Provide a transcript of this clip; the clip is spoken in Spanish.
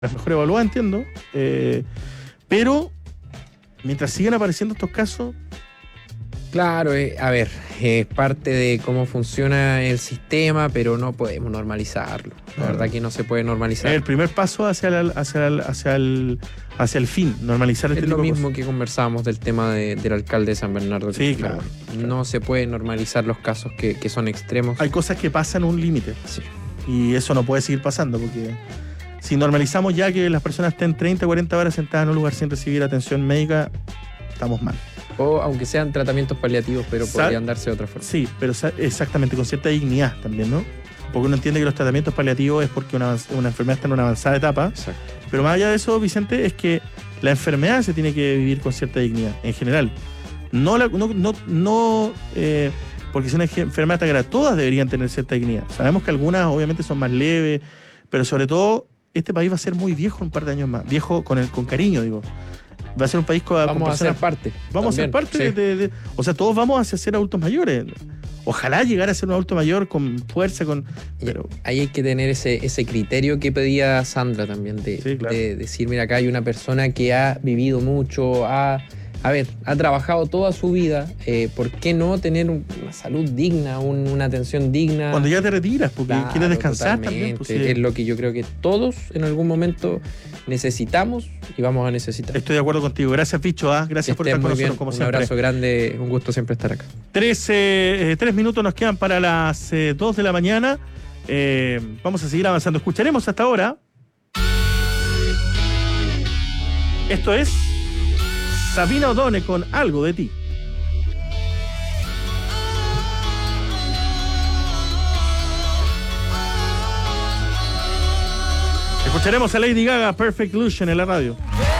las mejor evaluadas, entiendo, pero mientras sigan apareciendo estos casos... Claro, a ver, es parte de cómo funciona el sistema, pero no podemos normalizarlo. La verdad que no se puede normalizar. Es el primer paso hacia el fin, normalizar este Es tipo lo de mismo cosas. que conversamos del tema del alcalde de San Bernardo. Sí, claro. No se puede normalizar los casos que son extremos. Hay cosas que pasan un límite. Sí. Y eso no puede seguir pasando, porque si normalizamos ya que las personas estén 30, 40 horas sentadas en un lugar sin recibir atención médica, estamos mal. O aunque sean tratamientos paliativos, pero podrían darse de otra forma. Sí, pero exactamente, con cierta dignidad también, ¿no? Porque uno entiende que los tratamientos paliativos es porque una enfermedad está en una avanzada etapa. Exacto. Pero más allá de eso, Vicente, es que la enfermedad se tiene que vivir con cierta dignidad, en general. Porque si una enfermedad está grave, todas deberían tener cierta dignidad. Sabemos que algunas obviamente son más leves, pero sobre todo, este país va a ser muy viejo en un par de años más. Viejo con cariño, digo. Va a ser un país con Vamos a personas... ser parte. Vamos también, a ser parte sí. O sea, todos vamos hacia ser adultos mayores. Ojalá llegar a ser un adulto mayor con fuerza, pero... Ahí hay que tener ese criterio que pedía Sandra también, Sí, claro. de decir, mira, acá hay una persona que ha vivido mucho, ha trabajado toda su vida, ¿por qué no tener una salud digna, una atención digna? Cuando ya te retiras, porque Claro, quieres descansar totalmente. también. Pues, sí. Es lo que yo creo que todos en algún momento necesitamos y vamos a necesitar. Estoy de acuerdo contigo. Gracias, Picho. Gracias por estar con nosotros, como siempre. Un abrazo grande, un gusto siempre estar acá. 3 minutos nos quedan para las 2 de la mañana. Vamos a seguir avanzando. Escucharemos hasta ahora. Esto es Sabina O'Donnell con Algo de ti. Escucharemos a Lady Gaga, Perfect Illusion en la radio.